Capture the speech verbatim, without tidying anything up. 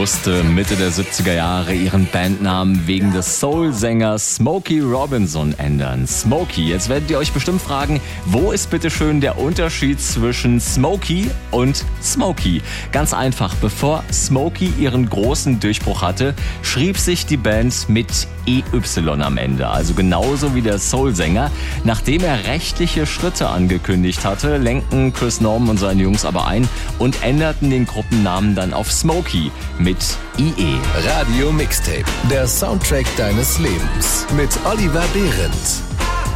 musste Mitte der siebziger Jahre ihren Bandnamen wegen des Soul-Sängers Smokey Robinson ändern. Smokey, jetzt werdet ihr euch bestimmt fragen, wo ist bitteschön der Unterschied zwischen Smokey und Smokey? Ganz einfach, bevor Smokey ihren großen Durchbruch hatte, schrieb sich die Band mit E Y am Ende, also genauso wie der Soul-Sänger. Nachdem er rechtliche Schritte angekündigt hatte, lenkten Chris Norman und seine Jungs aber ein und änderten den Gruppennamen dann auf Smokey mit I E. Radio Mixtape, der Soundtrack deines Lebens mit Oliver Behrendt.